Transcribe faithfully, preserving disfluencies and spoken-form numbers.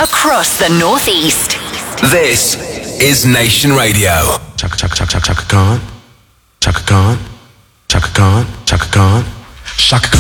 across the Northeast. This is Nation Radio. Chaka chaka chaka chaka Khan, Chaka Khan, Chaka Khan, Chaka Khan, Chaka Khan.